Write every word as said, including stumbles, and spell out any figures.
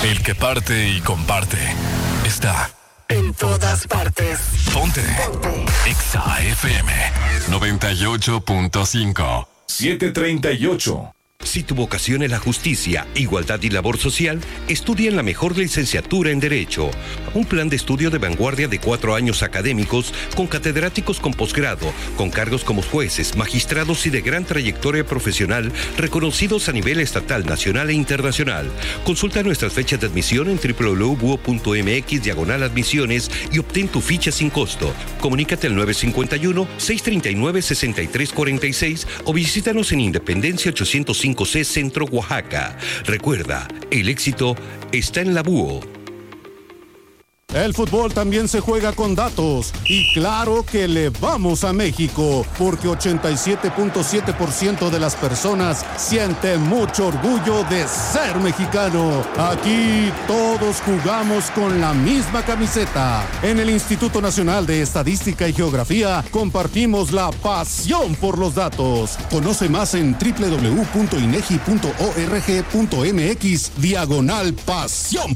El que parte y comparte está en todas partes. Ponte. Ponte. Exa F M noventa y ocho punto cinco. siete treinta y ocho. Si tu vocación es la justicia, igualdad y labor social, estudia en la mejor licenciatura en Derecho. Un plan de estudio de vanguardia de cuatro años académicos con catedráticos con posgrado, con cargos como jueces, magistrados y de gran trayectoria profesional reconocidos a nivel estatal, nacional e internacional. Consulta nuestras fechas de admisión en doble u doble u doble u punto buo punto eme equis diagonal admisiones y obtén tu ficha sin costo. Comunícate al nueve cinco uno, seis tres nueve, seis tres cuatro seis o visítanos en Independencia ochocientos cinco C Centro, Oaxaca. Recuerda, el éxito está en la Búho. El fútbol también se juega con datos y claro que le vamos a México porque ochenta y siete punto siete por ciento de las personas sienten mucho orgullo de ser mexicano. Aquí todos jugamos con la misma camiseta. En el Instituto Nacional de Estadística y Geografía compartimos la pasión por los datos. Conoce más en doble u doble u doble u punto inegi punto org punto eme equis diagonal pasión